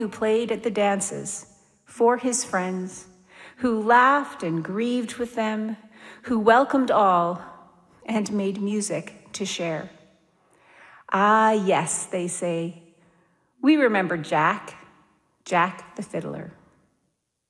who played at the dances for his friends, who laughed and grieved with them, who welcomed all and made music to share. Ah, yes, they say, we remember Jack the fiddler.